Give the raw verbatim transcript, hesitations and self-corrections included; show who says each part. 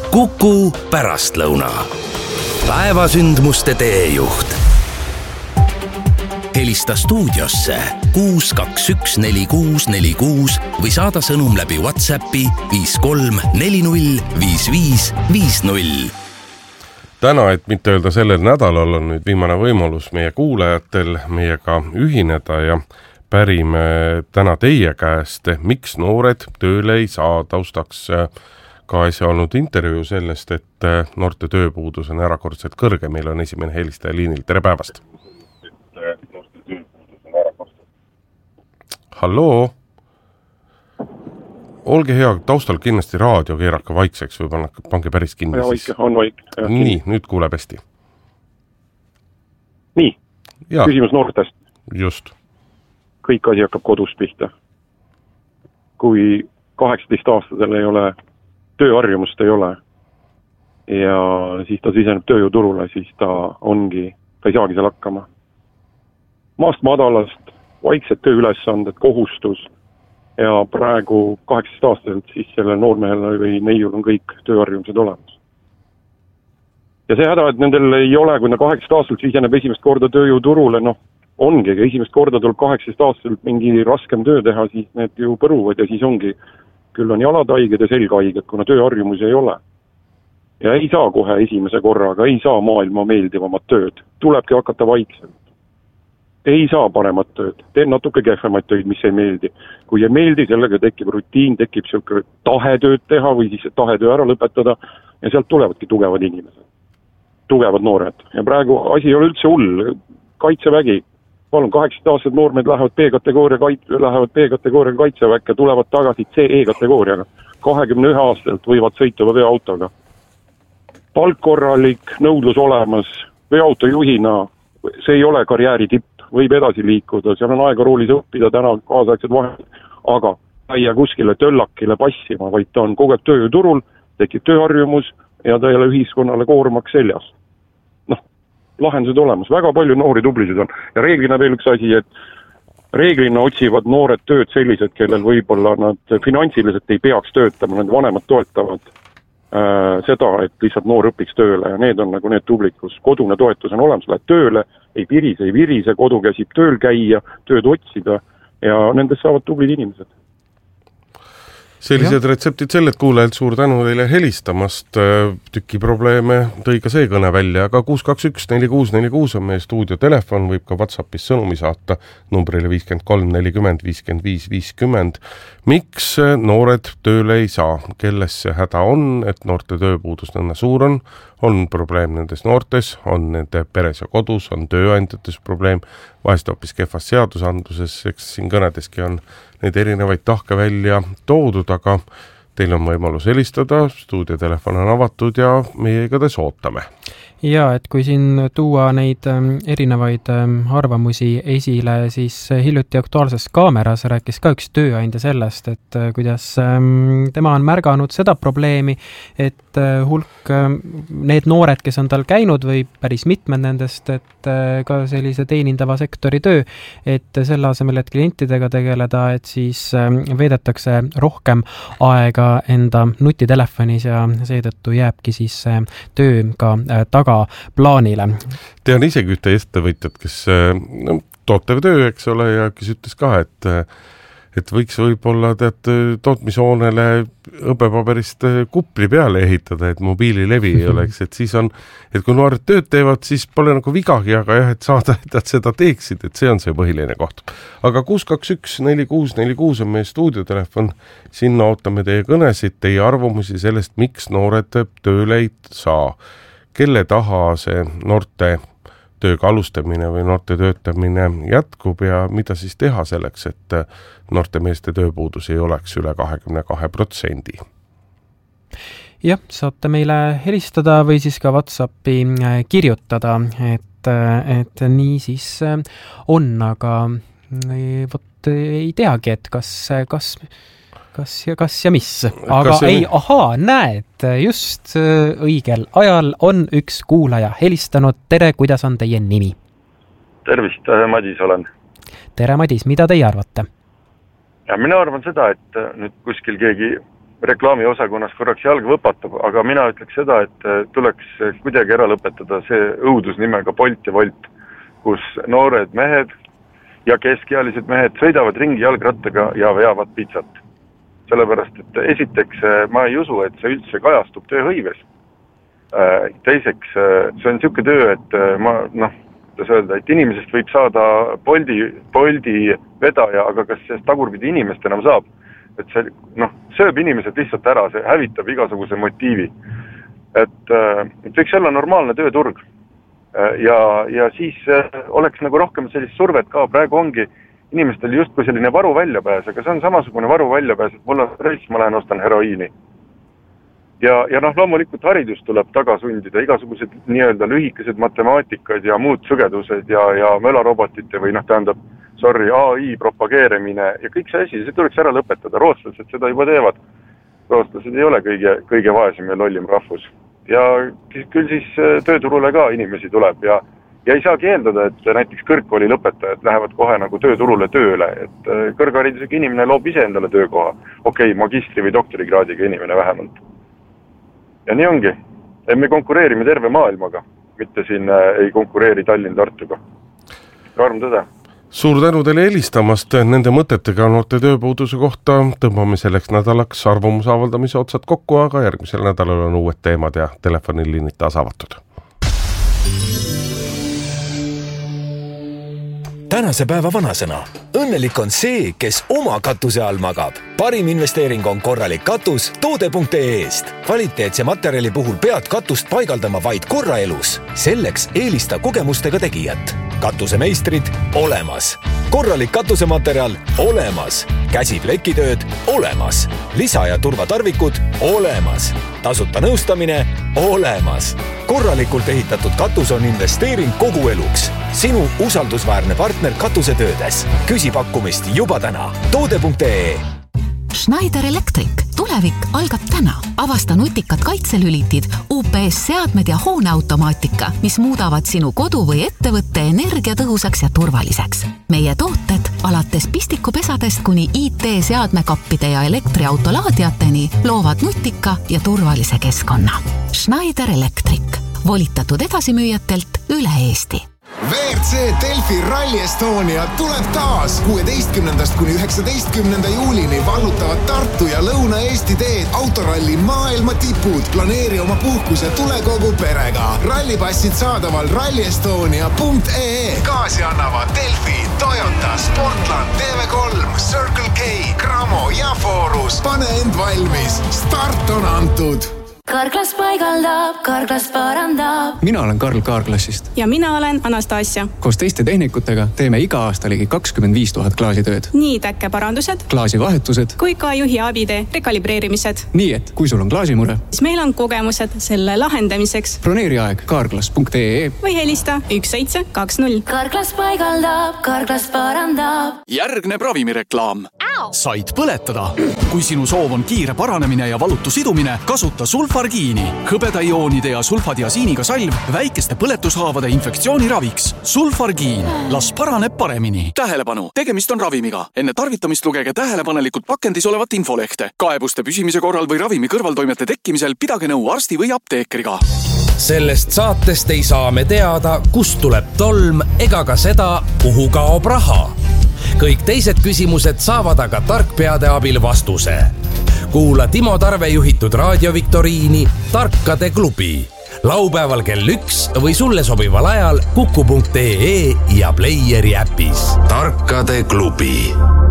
Speaker 1: Kuku pärastlõuna. Päevasündmuste teejuht. Helista stuudiosse kuus kaks üks neli kuus neli kuus või saada sõnum läbi WhatsAppi viis kolm neli null viis viis viis null.
Speaker 2: Täna, et mitte öelda sellel nädalal, on nüüd viimane võimalus meie kuulajatel meiega ühineda ja pärime täna teie käest, miks noored tööle ei saa. Taustaks ka äsja olnud intervjuu sellest, et noorte tööpuudus on erakordselt kõrge. Meil on esimene helistaja liinil. Tere päevast! Halloo! Olge hea, taustal kindlasti raadio keeraka vaikseks või pange päris kinni.
Speaker 3: Vaike, on vaik.
Speaker 2: Nii, nüüd kuuleb hästi.
Speaker 3: Nii,
Speaker 2: ja.
Speaker 3: Küsimus noortest.
Speaker 2: Just.
Speaker 3: Kõik asi hakkab kodus pihta. Kui kaheksateist aastasel ei ole, tööharjumust ei ole ja siis ta siseneb tööjõuturule, siis ta ongi, ta ei saagi seal hakkama. Maast madalast, vaiksed tööülesanded, kohustus ja praegu kaheksateist aastaselt siis selle noormehele või neiul on kõik tööharjumused olemas. Ja see häda, et nendel ei ole, kui nad kaheksateist aastaselt siseneb esimest korda tööjõuturule, noh, ongi, esimest korda tuleb kaheksateist aastaselt mingi raskem töö teha, siis need ju põruvad ja siis ongi, küll on jalad haiged ja selgahaiged, kuna tööharjumusi ei ole. Ja ei saa kohe esimese korraga, ei saa maailma meeldivamat tööd, tulebki hakata vaikselt. Ei saa paremat tööd, teen natuke kehvemaid tööd, mis ei meeldi. Kui ei meeldi, sellega tekib rutiin, tekib selline tahe tööd teha või siis tahe töö ära lõpetada ja sealt tulevadki tugevad inimesed, tugevad noored. Ja praegu asi ei ole üldse hull, kaitsevägi, palun kaheksateist aastased noormed lähevad B-kategooria, lähevad B-kategooria kaitseväkke, tulevad tagasi C-E-kategooriaga. kahekümne ühe aastaselt võivad sõituva veoautoga. Palk korralik, nõudlus olemas, veoautojuhina, see ei ole karjääri tipp. Võib edasi liikuda, seal on aega roolis õppida täna kaasaegsed vahed, aga ei jää kuskile töllakile passima, vaid ta on kogu aeg tööjõuturul, tekib tööharjumus ja ta ei ole ühiskonnale koormaks seljast. Noh, lahendused olemas, väga palju noori tublisid on. Ja reeglina veel üks asi, et reeglina otsivad noored tööd sellised, kellel võib-olla nad finantsiliselt ei peaks töötama, need vanemad toetavad äh, seda, et lihtsalt noor õpiks tööle ja need on nagu need tublid, kus kodune toetus on olemas, lähed tööle, ei virise, ei virise, kodu käsib tööl käia, tööd otsida ja nendest saavad tublid inimesed.
Speaker 2: Sellised ja. Retseptid sellelt kuulajalt suur tänu teile helistamast. Tüki probleeme tõi ka see kõne välja, aga kuus kaks üks neli kuus neli kuus on meie stuudio telefon, võib ka WhatsAppis sõnumi saata numbrile viiskümmend kolm nelikümmend viiskümmend viis viiskümmend. Miks noored tööle ei saa? Kelles see häda on, et noorte tööpuudus nõnda suur on? On probleem nendes noortes, on nende peres ja kodus, on tööandjates probleem, vahest hoopis kehvas seadusandluses, eks siin kõnedeski on neid erinevaid tahke välja toodud, aga teil on võimalus helistada, stuudiotelefon on avatud ja meie igatahes ootame.
Speaker 4: Ja, et kui siin tuua neid erinevaid arvamusi esile, siis hiljuti Aktuaalses kaameras rääkis ka üks tööandja sellest, et kuidas tema on märganud seda probleemi, et hulk need noored, kes on tal käinud või päris mitmed nendest, et ka sellise teenindava sektori töö, et selle asemel, et klientidega tegeleda, et siis veedetakse rohkem aega enda nutitelefonis ja seetõttu jääbki siis töö ka taga plaanile.
Speaker 2: Tean isegi ühte ettevõtjat, kes no, tootev töö, eks ole, ja kes ütles ka, et, et võiks võib-olla tead, tootmishoonele õbepaberist kupli peale ehitada, et mobiililevi ei oleks, et siis on, et kui noored tööd teevad, siis pole nagu vigagi, aga jah, et saada, et nad seda teeksid, et see on see põhiline koht. Aga kuus kaks üks neli kuus neli kuus on meie stuudiotelefon, sinna ootame teie kõnesid, teie arvamusi sellest, miks noored tööle ei saa. Kelle taha see noorte tööga alustamine või noorte töötamine jätkub ja mida siis teha selleks, et noorte meeste tööpuudus ei oleks üle kahekümne kahe protsendi.
Speaker 4: Jah, saate meile helistada või siis ka WhatsAppi kirjutada, et, et nii siis on, aga võt, ei teagi, et kas, kas kas ja kas ja mis. Aga kas ei, ahaa, näed, just õigel ajal on üks kuulaja helistanud. Tere, kuidas on teie nimi?
Speaker 5: Tervist, Madis olen.
Speaker 4: Tere, Madis, mida teie arvate?
Speaker 5: Ja mina arvan seda, et nüüd kuskil keegi reklaamiosakonnas korraks jalg võpatab, aga mina ütleks seda, et tuleks kuidagi ära lõpetada see õudus nimega Bolt ja Volt, kus noored mehed ja keskealised mehed sõidavad ringi jalgrattaga ja veavad pitsat. Sellepärast, et esiteks ma ei usu, et see üldse kajastub tööhõives. Teiseks, see on niisugune töö, et ma, noh, kuidas öelda, et inimesest võib saada Boldi, Boldi vedaja, aga kas see tagurpidi inimest enam saab? Et see, noh, sööb inimesed lihtsalt ära, see hävitab igasuguse motiivi. Et, et võiks olla normaalne tööturg. Ja, ja siis oleks nagu rohkem sellist survet ka, praegu ongi inimestel justkui selline varu väljapääs, aga see on samasugune varu väljapääs, et mul on reis, ma lähen ostan heroiini. Ja, ja noh, loomulikult haridus tuleb taga sundida, igasugused nii-öelda lühikesed matemaatikad ja muud sõgedused ja, ja mölarobotite või noh, tähendab, sorry, A I propageerimine ja kõik see asi, see tuleks ära lõpetada. Rootslased seda juba teevad. Rootslased ei ole kõige, kõige vaesem ja lollim rahvus. Ja küll siis tööturule ka inimesi tuleb ja, ja ei saa keeldada, et näiteks kõrgkooli lõpetajad lähevad kohe nagu tööturule tööle, et kõrgharidusega inimene loob ise endale töökoha. Okei, magistri või doktorikraadiga inimene vähemalt. Ja nii ongi. Me konkureerime terve maailmaga, mitte siin ei konkureeri Tallinn-Tartuga. Karm tõde.
Speaker 2: Suur tänu teile helistamast, nende mõtetega noorte tööpuuduse kohta tõmbame selleks nädalaks arvamuse avaldamise otsad kokku, aga järgmisel nädalal on uued teemad ja telefoniliinid taas avatud.
Speaker 6: Tänase päeva vanasõna. Õnnelik on see, kes oma katuse all magab. Parim investeering on korralik katus toode punkt ee eest. Kvaliteetse materjali puhul pead katust paigaldama vaid korra elus. Selleks eelista kogemustega tegijat. Katusemeistrid olemas. Korralik katusematerjal olemas. Käsiplekitööd olemas. Lisa- ja turvatarvikud olemas. Tasuta nõustamine olemas. Korralikult ehitatud katus on investeering kogu eluks. Sinu usaldusväärne partner katusetöödes. Küsi pakkumist juba täna. toode punkt ee.
Speaker 7: Schneider Electric. Tulevik algab täna. Avasta nutikad kaitselülitid, U P S-seadmed ja hooneautomaatika, mis muudavad sinu kodu või ettevõtte energiatõhusaks ja turvaliseks. Meie tooted alates pistikupesadest kuni I T-seadmekappide ja elektriautolaadiateni loovad nutika ja turvalise keskkonna. Schneider Electric. Volitatud edasimüüjatelt üle Eesti.
Speaker 8: V R C Delfi Rally Estonia tuleb taas kuueteistkümnendast kuni üheksateistkümnenda juulini vallutavad Tartu ja Lõuna-Eesti teed autoralli maailma tipud. Planeeri oma puhkuse tule kogu perega. Rallipassid saadaval rally estonia punkt ee. Kaasi annavad Delfi, Toyota, Sportland, T V kolm, Circle K, Gramo ja Forus. Pane end valmis. Start on antud.
Speaker 9: Karglas paigaldab, Karglas parandab.
Speaker 10: Mina olen Karl Kaarklassist.
Speaker 11: Ja mina olen Anastasia.
Speaker 10: Koos teiste tehnikutega teeme iga aasta ligi kakskümmend viis tuhat klaasitööd.
Speaker 11: Nii täkkeparandused,
Speaker 10: klaasivahetused
Speaker 11: kui ka juhi abide rekalibreerimised.
Speaker 10: Nii et, kui sul on klaasimure,
Speaker 11: siis meil on kogemused selle lahendamiseks.
Speaker 10: Broneeri aeg karglas punkt ee
Speaker 11: või helista üks seitse kaks null.
Speaker 9: Karglas paigaldab, Karglas parandab.
Speaker 12: Järgneb ravimireklaam. Said põletada. Kui sinu soov on kiire paranemine ja valutu sidumine, kasuta sulfargiini. Hõbedaioonide ja sulfadiasiiniga salv väikeste põletushaavade infektsiooni raviks. Sulfargiin. Las paraneb paremini. Tähelepanu. Tegemist on ravimiga. Enne tarvitamist lugege tähelepanelikult pakendis olevat infolehte. Kaebuste püsimise korral või ravimi kõrvaltoimete tekkimisel pidage nõu arsti või apteekriga.
Speaker 1: Sellest saatest ei saa me teada, kust tuleb tolm ega ka seda, kuhu kaob raha. Kõik teised küsimused saavad aga tarkpeade abil vastuse. Kuula Timo Tarve juhitud raadioviktoriini Tarkade klubi. Laupäeval kell üks või sulle sobival ajal kuku punkt ee ja Playeri äpis. Tarkade klubi.